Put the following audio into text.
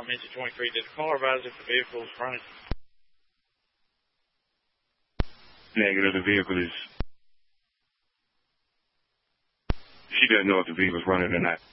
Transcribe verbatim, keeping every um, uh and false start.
Um, Engine twenty-three, did the caller advise if the vehicle is running? Negative, the vehicle is... She doesn't know if the vehicle's running or not.